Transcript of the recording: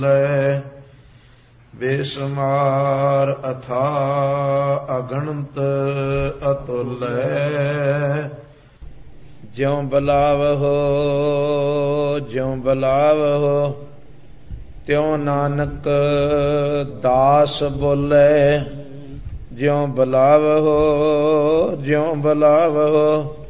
ਬੇਸ਼ੁਮਾਰ ਅਥਾ ਅਗਣਤ ਅਤੁਲੈ। ਜਿਉ ਬੁਲਾਵਹੁ ਜਿਉ ਬੁਲਾਵਹੁ ਤਿਉ ਨਾਨਕ ਦਾਸ ਬੋਲੇ। ਜਿਉ ਬੁਲਾਵਹੁ ਜਿਉ ਬੁਲਾਵਹੁ